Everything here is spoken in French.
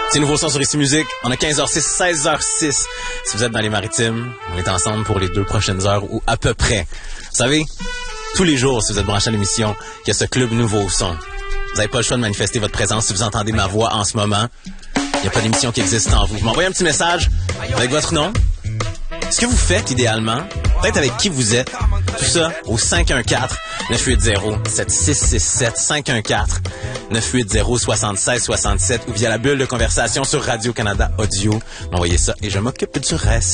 C'est nouveau son sur Ici Musique. On a 15h06, 16h06. Si vous êtes dans les Maritimes, on est ensemble pour les 2 prochaines heures ou à peu près. Vous savez, tous les jours, si vous êtes branché à l'émission, il y a ce club nouveau son. Vous n'avez pas le choix de manifester votre présence si vous entendez ma voix en ce moment. Il n'y a pas d'émission qui existe sans vous. Vous m'envoyez un petit message avec votre nom, ce que vous faites idéalement, peut-être avec qui vous êtes. Tout ça au 514-980-7667, 514-980-7667 ou via la bulle de conversation sur Radio-Canada Audio. M'envoyez ça et je m'occupe du reste.